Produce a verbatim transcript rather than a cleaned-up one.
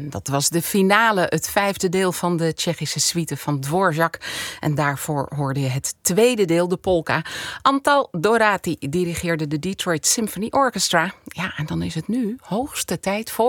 dat was de finale, het vijfde deel van de Tsjechische suite van Dvorak. En daarvoor hoorde je het tweede deel, de polka. Antal Dorati dirigeerde de Detroit Symphony Orchestra. Ja, en dan is het nu hoogste tijd voor...